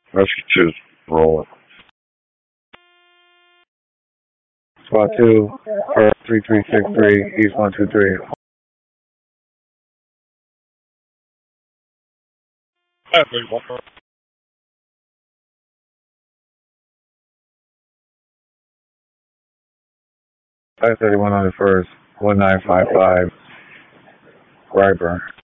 Rescue 2, roll it. Spot 2, Earth 3363, East 123. Everyone. 531 on the first, 1955, Ryburn.